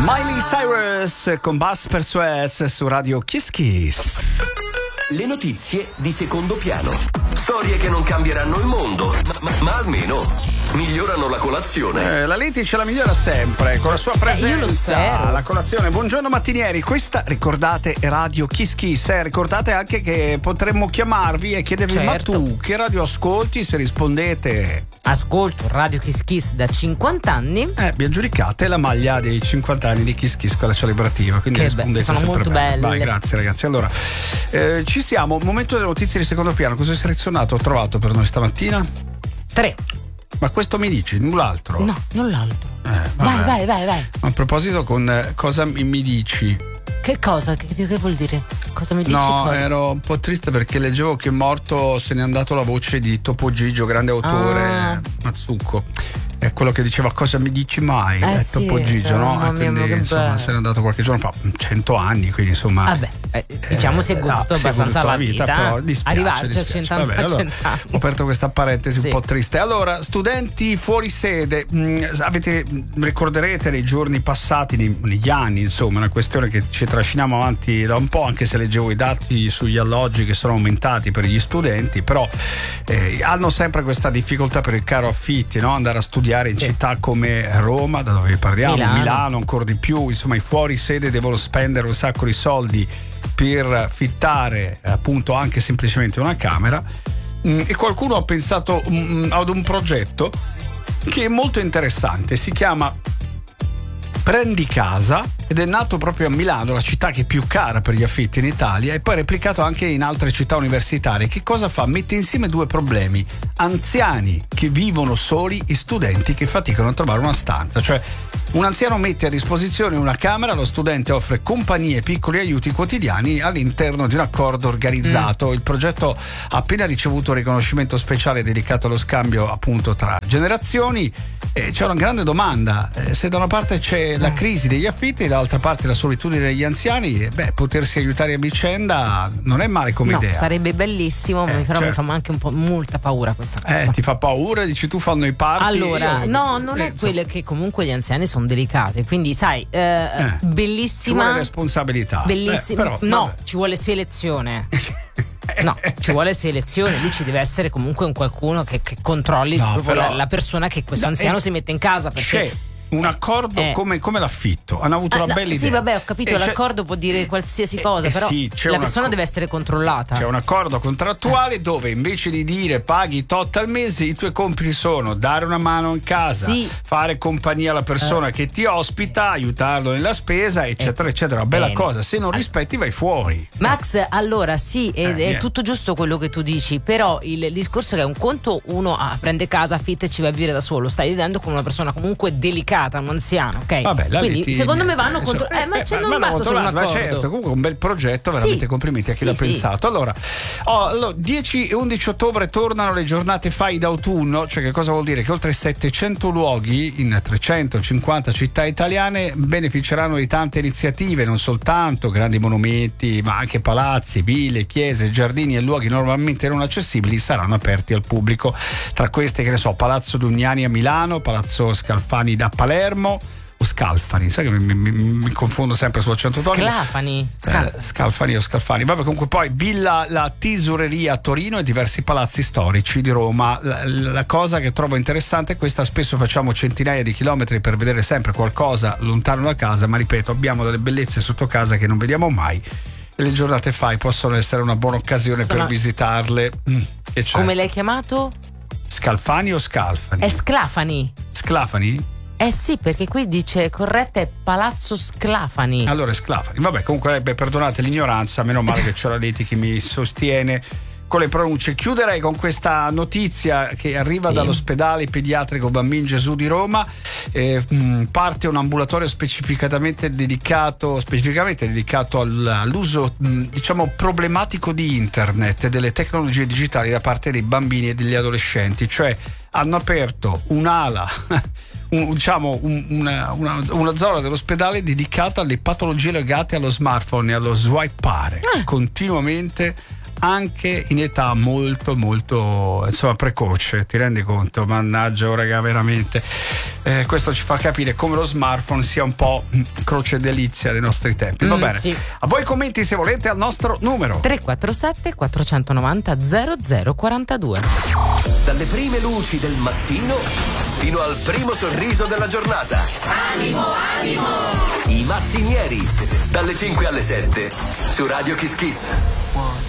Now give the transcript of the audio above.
Miley Cyrus con Bass Persuades su Radio Kiss Kiss. Le notizie di secondo piano. Storie che non cambieranno il mondo, ma almeno migliorano la colazione. La Leti ce la migliora sempre con la sua presenza. Io lo spero. La colazione. Buongiorno mattinieri. Questa, ricordate, è Radio Kiss Kiss. Ricordate anche che potremmo chiamarvi e chiedervi: certo. Ma tu che radio ascolti? Se rispondete ascolto Radio Kiss Kiss da 50 anni. vi aggiudicate la maglia dei 50 anni di Kiss Kiss, quella celebrativa. Quindi che rispondete sono sempre molto belle. Vai, grazie ragazzi. Allora, ci siamo. Momento delle notizie di secondo piano. Cosa hai selezionato? Ho trovato per noi stamattina? 3. Ma questo mi dici, null'altro? No, null'altro. Vabbè. Vai. A proposito, con cosa mi dici? Che cosa? Che vuol dire? Cosa mi dici? No, cosa? ero un po' triste perché leggevo che è morto, se n'è andato la voce di Topo Gigio, grande autore, Mazzucco. È quello che diceva: cosa mi dici mai? Sì, Topo Gigio, no? E quindi insomma se n'è andato qualche giorno fa, 100 anni, quindi insomma. Vabbè, diciamo si è goduto abbastanza la vita, però dispiace, arrivarci a 100 anni. Vabbè, allora, ho aperto questa parentesi un po' triste. Allora, studenti fuori sede, ricorderete nei giorni passati, negli anni, insomma, una questione che ci trasciniamo avanti da un po', anche se leggevo i dati sugli alloggi che sono aumentati per gli studenti, però hanno sempre questa difficoltà per il caro affitti, no? Andare a studiare in città come Roma, da dove parliamo, Milano ancora di più, insomma i fuori sede devono spendere un sacco di soldi per fittare appunto anche semplicemente una camera, e qualcuno ha pensato ad un progetto che è molto interessante, si chiama Prendi Casa, ed è nato proprio a Milano, la città che è più cara per gli affitti in Italia, e poi replicato anche in altre città universitarie. Che cosa fa? Mette insieme due problemi: anziani che vivono soli e studenti che faticano a trovare una stanza. Cioè, un anziano mette a disposizione una camera, lo studente offre compagnia e piccoli aiuti quotidiani all'interno di un accordo organizzato. Il progetto ha appena ricevuto un riconoscimento speciale dedicato allo scambio appunto tra generazioni. C'è una grande domanda: se da una parte c'è la crisi degli affitti, dall'altra parte la solitudine degli anziani, potersi aiutare a vicenda non è male come idea. Sarebbe bellissimo, però mi fa anche un po' molta paura questa cosa. Ti fa paura? Dici tu fanno i party? Allora, non è quello che comunque gli anziani sono delicati, quindi sai, bellissima. Ci vuole responsabilità. Bellissima. Però, no, ci vuole selezione. No, ci vuole selezione, lì ci deve essere comunque un qualcuno che controlli la persona che questo anziano si mette in casa, perché c'è un accordo come l'affitto. Hanno avuto una bella idea. Sì, vabbè, ho capito, l'accordo può dire qualsiasi cosa, però la persona deve essere controllata. C'è un accordo contrattuale dove invece di dire paghi tot al mese, i tuoi compiti sono dare una mano in casa, fare compagnia alla persona che ti ospita, aiutarlo nella spesa, eccetera, eccetera. Bella cosa. Se non rispetti vai fuori. Max, allora è tutto giusto quello che tu dici, però il discorso è che un conto uno prende casa, affitta e ci va a vivere da solo, stai vivendo con una persona comunque delicata, un anziano, ok? Vabbè, quindi secondo me vanno contro. Ma non basta solo un accordo. Certo, comunque un bel progetto, veramente complimenti a chi l'ha pensato. Allora, 10 e 11 ottobre tornano le giornate FAI d'autunno. Cioè, che cosa vuol dire? Che oltre 700 luoghi in 350 città italiane beneficeranno di tante iniziative, non soltanto grandi monumenti, ma anche palazzi, ville, chiese, giardini e luoghi normalmente non accessibili saranno aperti al pubblico. Tra queste, che ne so, Palazzo Dugnani a Milano, Palazzo Scalfani da Palermo, o Scalfani, sai che mi confondo sempre sull'accento tonico. Scalfani o Scalfani. Vabbè, comunque poi Villa La Tesoreria a Torino e diversi palazzi storici di Roma. La cosa che trovo interessante è questa: spesso facciamo centinaia di chilometri per vedere sempre qualcosa lontano da casa, ma ripeto, abbiamo delle bellezze sotto casa che non vediamo mai. E le giornate FAI possono essere una buona occasione per visitarle. Come l'hai chiamato? Scalfani o Scalfani? È Sclafani. Sclafani? Sì, perché qui dice corretta è Palazzo Sclafani. Allora è Sclafani. Vabbè, comunque perdonate l'ignoranza, meno male che c'è la Leti che mi sostiene con le pronunce. Chiuderei con questa notizia che arriva dall'ospedale pediatrico Bambin Gesù di Roma. Parte un ambulatorio specificamente dedicato all'uso diciamo problematico di internet e delle tecnologie digitali da parte dei bambini e degli adolescenti. Cioè, hanno aperto un'ala una zona dell'ospedale dedicata alle patologie legate allo smartphone e allo swipeare continuamente anche in età molto molto insomma precoce. Ti rendi conto? Mannaggia, raga, veramente questo ci fa capire come lo smartphone sia un po' croce delizia dei nostri tempi. Va bene, sì. A voi commenti se volete al nostro numero 347 490 0042. Dalle prime luci del mattino fino al primo sorriso della giornata. Animo, animo! I mattinieri, dalle 5 alle 7 su Radio Kiss Kiss.